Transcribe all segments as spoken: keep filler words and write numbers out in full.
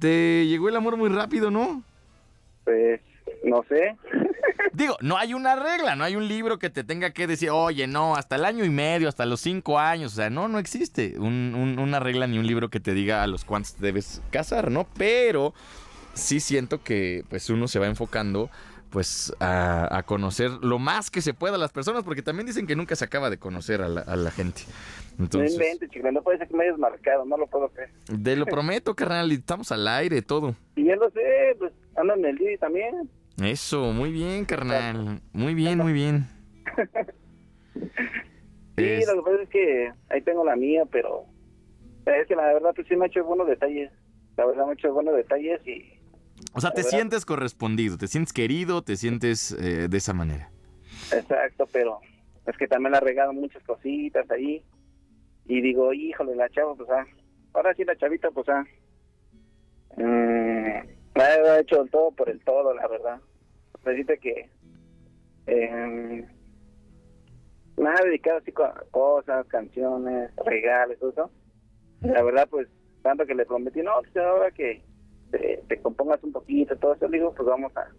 te llegó el amor muy rápido, ¿no? Pues, no sé. Digo, no hay una regla, no hay un libro que te tenga que decir, oye, no, hasta el año y medio, hasta los cinco años, o sea, no, no existe un, un, una regla ni un libro que te diga a los cuántos te debes casar, ¿no? Pero sí siento que pues uno se va enfocando pues a, a conocer lo más que se pueda a las personas, porque también dicen que nunca se acaba de conocer a la, a la gente. Entonces, No inventes, chico, no puede ser que me hayas marcado, no lo puedo creer. Te lo prometo, carnal, y estamos al aire, todo. Y ya lo sé, pues ando en el D I también. Eso, muy bien, carnal, muy bien, muy bien. Sí, Es- lo que pasa es que ahí tengo la mía, pero es que la verdad pues sí me ha hecho buenos detalles. La verdad me ha hecho buenos detalles y... O sea, te la verdad, sientes correspondido, te sientes querido, te sientes eh, de esa manera. exacto, pero es que también le ha regado muchas cositas ahí. Y digo, híjole, la chava, pues ah, ahora sí la chavita, pues ah, mmm, me ha hecho el todo por el todo, la verdad. Me dice que eh, me ha dedicado así a cosas, canciones, regalos, todo eso. La verdad, pues, tanto que le prometí, no, pues ahora que te, te compongas un poquito, todo eso, le digo, pues vamos a,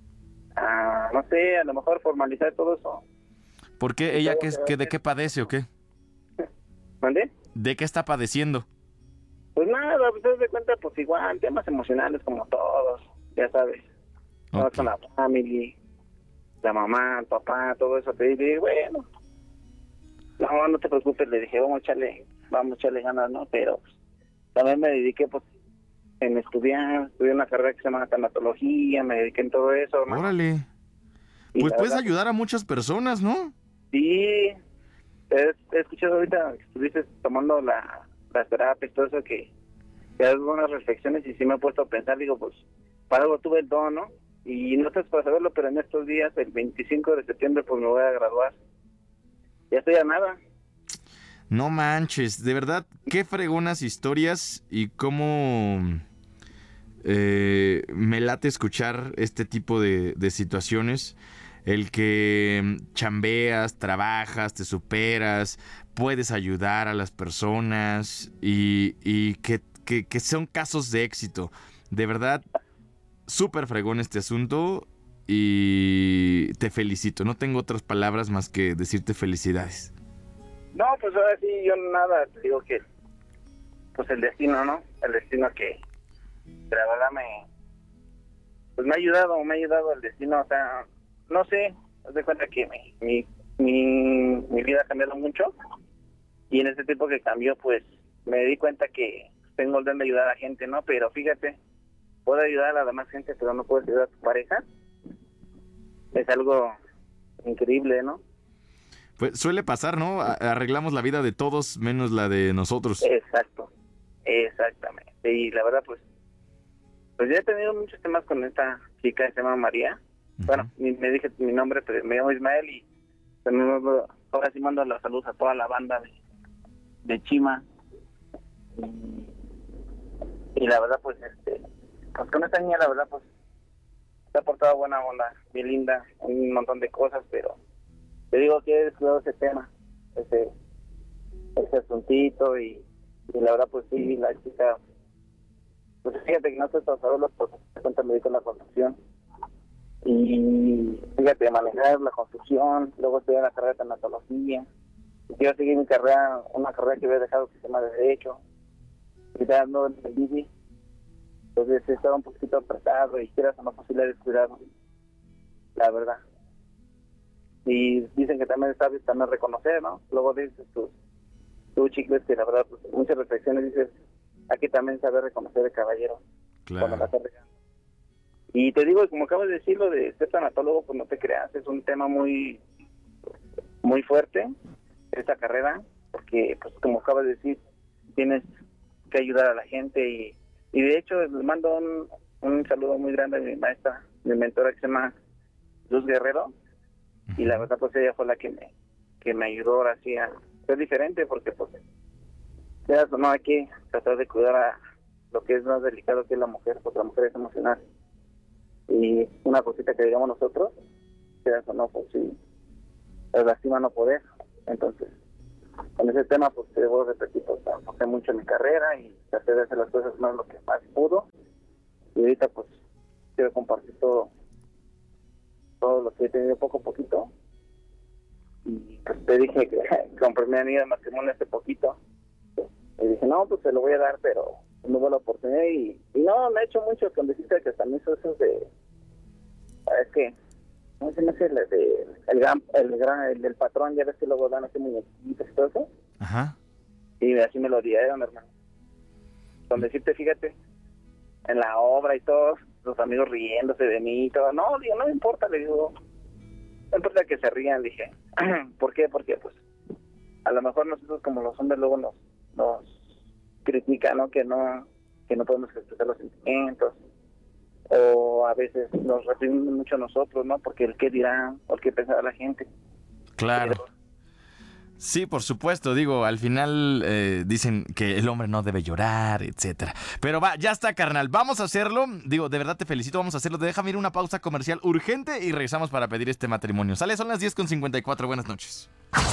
a, no sé, a lo mejor formalizar todo eso. ¿Por qué? Y ¿Ella todo qué, se va a qué, de hacer. qué padece o qué? ¿Mande? ¿De qué está padeciendo? Pues nada, pues te das de cuenta, pues igual, temas emocionales como todos, ya sabes. Vamos Ok. con la family, la mamá, el papá, todo eso. Te dije, bueno, no, no te preocupes, le dije, vamos a echarle, vamos a echarle ganas, ¿no? Pero pues, también me dediqué, pues, en estudiar, estudié una carrera que se llama tanatología, me dediqué en todo eso, hermano. Órale. Y Pues la puedes verdad, ayudar a muchas personas, ¿no? sí, he, he escuchado ahorita que estuviste tomando la, las terapias, todo eso, que, que das buenas reflexiones y sí me he puesto a pensar, digo, pues, para algo tuve el don, ¿no? Y no estás para saberlo, pero en estos días, el veinticinco de septiembre, pues me voy a graduar. Ya estoy a nada. No manches, de verdad, qué fregonas historias y cómo eh, me late escuchar este tipo de, de situaciones. El que chambeas, trabajas, te superas, puedes ayudar a las personas y, y que, que, que son casos de éxito. De verdad, súper fregón este asunto y te felicito. No tengo otras palabras más que decirte felicidades. No, pues ahora sí, yo nada, te digo que, pues el destino, ¿no? El destino que, que la verdad me, pues me ha ayudado, me ha ayudado el destino, o sea, no sé, haz de cuenta que mi, mi, mi, mi vida ha cambiado mucho y en ese tiempo que cambió, pues me di cuenta que tengo el don de ayudar a la gente, ¿no? Pero fíjate, puedo ayudar a la demás gente, pero no puedo ayudar a tu pareja. Es algo increíble, ¿no? Pues suele pasar, ¿no? A- arreglamos la vida de todos menos la de nosotros. Exacto, exactamente. Y la verdad, pues, pues ya he tenido muchos temas con esta chica que se llama María. Ujú. Bueno, ni- me dije mi nombre, pero me llamo Ismael y también mando- ahora sí mando la salud a toda la banda de, de Chima. Y, y la verdad, pues, este, pues con esta niña, la verdad, pues, se ha portado buena onda, bien linda, un montón de cosas, pero te digo que he descuidado ese tema, ese, ese asuntito y, y la verdad, pues sí, la chica, pues fíjate que no estoy para saberlo, porque de cuenta me dedico a la construcción. Y fíjate, manejar la construcción, luego estudiar la carrera de tanatología. Y quiero seguir mi carrera, una carrera que había dejado que se llama de Derecho. Y dando en el bici. Entonces estaba un poquito apretado y quieras o no posible descuidarlo, la verdad. Y dicen que también sabes también reconocer, ¿no? Luego dices tus, tú chicles que la verdad, pues muchas reflexiones dices, hay que también saber reconocer el caballero cuando la Claro. está regando. Y te digo, como acabas de decirlo de ser tanatólogo, pues no te creas, es un tema muy muy fuerte esta carrera, porque pues como acabas de decir, tienes que ayudar a la gente y, y de hecho les mando un, un saludo muy grande a mi maestra, mi mentora que se llama Luz Guerrero, y la verdad pues ella fue la que me que me ayudó ahora sí a ser diferente, porque pues ya no hay que tratar de cuidar a lo que es más delicado que es la mujer, porque la mujer es emocional. Y una cosita que digamos nosotros, quieras o no, pues sí, es lastima no poder. Entonces, con ese tema, pues te debo repetir, pues enfoqué mucho en mi carrera y traté de hacer las cosas más lo que más pudo. ahorita pues quiero compartir todo, todo lo que he tenido poco a poquito. Y pues te dije que compré mi anillo de matrimonio hace poquito. Y dije, no, pues se lo voy a dar, pero no hubo la oportunidad. Y, y no, me ha hecho mucho con decirte que también hizo esos de... Es que, no sé, no sé, el, de, el gran, el gran, el del patrón, ya ves que luego dan así muñequitos y todo eso. Ajá. Y así me lo dieron, hermano. Con decirte, fíjate, en la obra y todo, los amigos riéndose de mí y todo. No, digo, no me importa, le digo, no importa que se rían, dije. ¿Por qué? Porque, pues, a lo mejor nosotros como los hombres luego nos, nos critican, ¿no? Que no, que no podemos expresar los sentimientos. O a veces nos reprimimos mucho nosotros, ¿no? Porque el qué dirá, o el qué pensará la gente. Claro. Pero, sí, por supuesto, digo, al final eh, dicen que el hombre no debe llorar, etcétera. Pero va, ya está, carnal, vamos a hacerlo. Digo, de verdad te felicito, vamos a hacerlo. Déjame ir a una pausa comercial urgente y regresamos para pedir este matrimonio. Sale, son las diez con cincuenta y cuatro, buenas noches.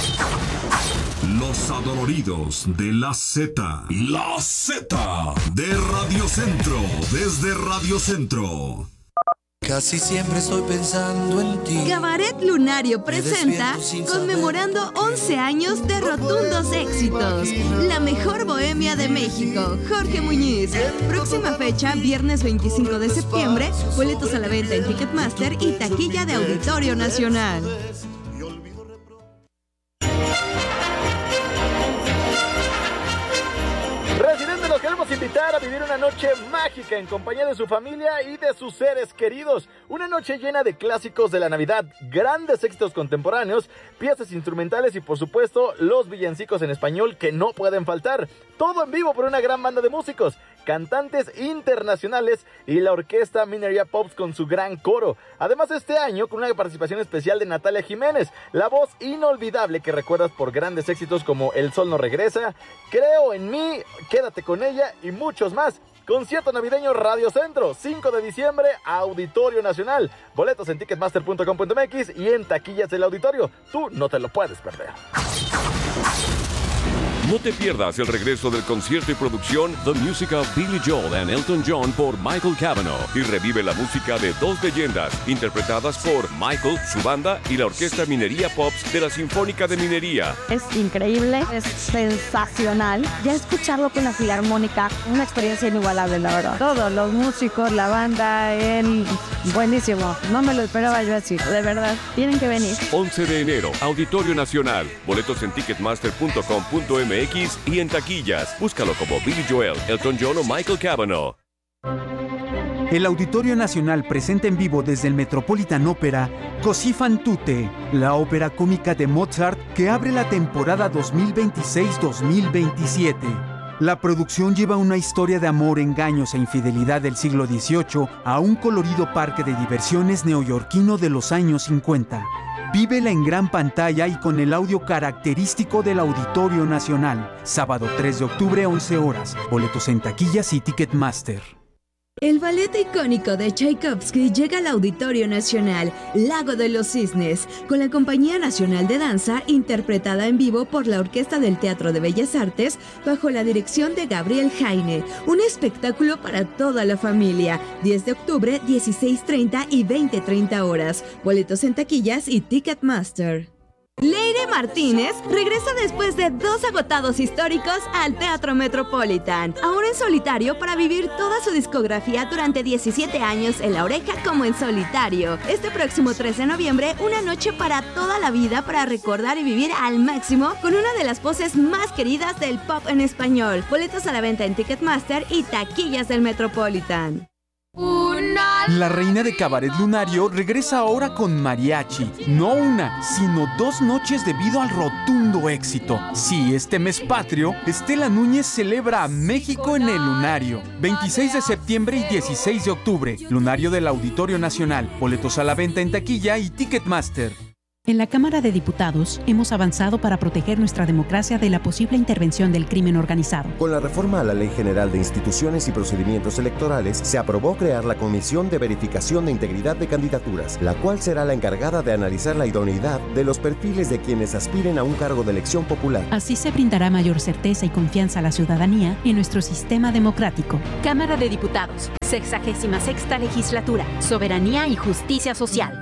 Los adoloridos de la Z. La Z de Radio Centro, desde Radio Centro. Casi siempre estoy pensando en ti. Cabaret Lunario presenta conmemorando once años de rotundos éxitos. La mejor bohemia de México, Jorge Muñiz. Próxima fecha, viernes veinticinco de septiembre. Boletos a la venta en Ticketmaster y taquilla de Auditorio Nacional. Residentes, los queremos invitar a vivir una noche mágica en compañía de su familia y de sus seres queridos. Una noche llena de clásicos de la Navidad, grandes éxitos contemporáneos, piezas instrumentales y por supuesto los villancicos en español que no pueden faltar. Todo en vivo por una gran banda de músicos, cantantes internacionales y la orquesta Minería Pops con su gran coro. Además, este año con una participación especial de Natalia Jiménez, la voz inolvidable que recuerdas por grandes éxitos como El Sol No Regresa, Creo en Mí, Quédate con Ella y muchos más. Concierto navideño Radio Centro, cinco de diciembre, Auditorio Nacional. Boletos en ticketmaster punto com punto m x y en taquillas del auditorio. Tú no te lo puedes perder. No te pierdas el regreso del concierto y producción The Music of Billy Joel and Elton John por Michael Cavanaugh y revive la música de dos leyendas interpretadas por Michael, su banda y la orquesta Minería Pops de la Sinfónica de Minería. Es increíble, es sensacional. Ya escucharlo con la filarmónica, una experiencia inigualable, la verdad. Todos los músicos, la banda, él, buenísimo. No me lo esperaba yo así, de verdad. Tienen que venir. once de enero, Auditorio Nacional. Boletos en ticketmaster punto com punto m x y en taquillas. Búscalo como Billy Joel, Elton John o Michael Cavanaugh. El Auditorio Nacional presenta en vivo desde el Metropolitan Opera Così fan tutte, la ópera cómica de Mozart que abre la temporada dos mil veintiséis dos mil veintisiete. La producción lleva una historia de amor, engaños e infidelidad del siglo dieciocho a un colorido parque de diversiones neoyorquino de los años cincuenta. Vívela en gran pantalla y con el audio característico del Auditorio Nacional. Sábado tres de octubre, once horas. Boletos en taquillas y Ticketmaster. El ballet icónico de Tchaikovsky llega al Auditorio Nacional, Lago de los Cisnes, con la Compañía Nacional de Danza, interpretada en vivo por la Orquesta del Teatro de Bellas Artes, bajo la dirección de Gabriel Jaine. Un espectáculo para toda la familia. diez de octubre, dieciséis treinta y veinte treinta horas. Boletos en taquillas y Ticketmaster. Leire Martínez regresa después de dos agotados históricos al Teatro Metropolitan, ahora en solitario para vivir toda su discografía durante diecisiete años en La Oreja como en solitario. Este próximo tres de noviembre, una noche para toda la vida para recordar y vivir al máximo con una de las voces más queridas del pop en español. Boletos a la venta en Ticketmaster y taquillas del Metropolitan. Una... La reina de Cabaret Lunario regresa ahora con mariachi. No una, sino dos noches debido al rotundo éxito. Sí, este mes patrio, Estela Núñez celebra a México en el Lunario. veintiséis de septiembre y dieciséis de octubre. Lunario del Auditorio Nacional. Boletos a la venta en taquilla y Ticketmaster. En la Cámara de Diputados hemos avanzado para proteger nuestra democracia de la posible intervención del crimen organizado. Con la reforma a la Ley General de Instituciones y Procedimientos Electorales, se aprobó crear la Comisión de Verificación de Integridad de Candidaturas, la cual será la encargada de analizar la idoneidad de los perfiles de quienes aspiren a un cargo de elección popular. Así se brindará mayor certeza y confianza a la ciudadanía en nuestro sistema democrático. Cámara de Diputados, sexagésima sexta legislatura, soberanía y justicia social.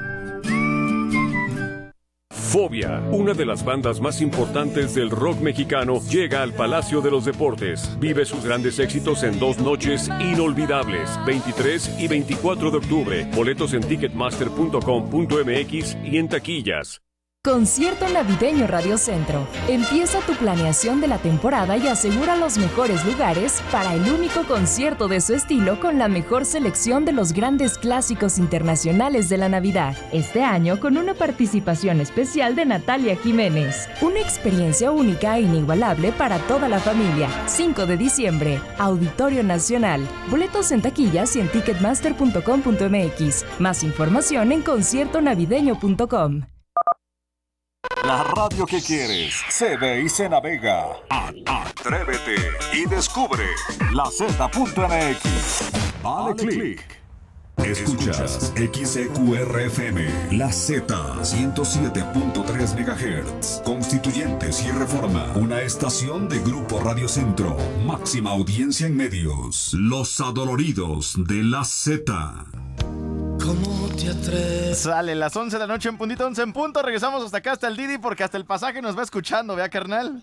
Fobia, una de las bandas más importantes del rock mexicano, llega al Palacio de los Deportes. Vive sus grandes éxitos en dos noches inolvidables, veintitrés y veinticuatro de octubre. Boletos en ticketmaster punto com punto m x y en taquillas. Concierto navideño Radio Centro. Empieza tu planeación de la temporada y asegura los mejores lugares para el único concierto de su estilo con la mejor selección de los grandes clásicos internacionales de la Navidad. Este año con una participación especial de Natalia Jiménez. Una experiencia única e inigualable para toda la familia. cinco de diciembre, Auditorio Nacional. Boletos en taquillas y en ticketmaster punto com punto m x. Más información en concierto navideño punto com. La radio que quieres se ve y se navega. Atrévete y descubre la Z punto m x. Dale click. Escuchas X E Q R F M, La Z, ciento siete punto tres megahertz. Constituyentes y Reforma, una estación de Grupo Radio Centro. Máxima audiencia en medios. Los adoloridos de La Z. ¿Cómo te atreves? Sale las once de la noche en puntito, once en punto. Regresamos hasta acá, hasta el Didi, porque hasta el pasaje nos va escuchando, ¿vea, carnal?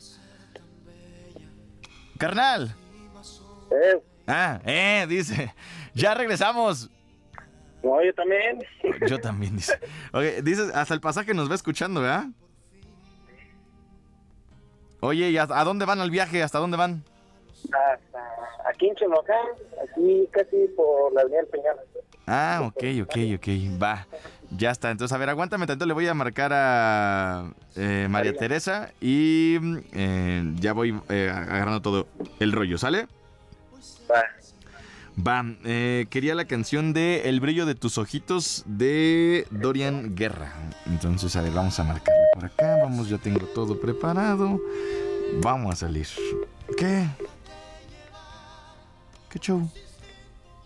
Carnal. Eh. Ah, eh, dice. Ya regresamos. No, yo también. Yo también, dice. Oye, dices, hasta el pasaje nos va escuchando, ¿verdad? Oye, ¿y a, a dónde van al viaje? ¿Hasta dónde van? Hasta aquí en Cholocán, aquí casi por la avenida del Peñal. Ah, ok, ok, ok, va, ya está. Entonces, a ver, aguántame tanto, le voy a marcar a eh, María María Teresa y eh, ya voy eh, agarrando todo el rollo, ¿sale? Va. Va, eh, quería la canción de El brillo de tus ojitos de Dorian Guerra. Entonces, a ver, vamos a marcarle por acá, vamos, ya tengo todo preparado. Vamos a salir. ¿Qué? ¿Qué show?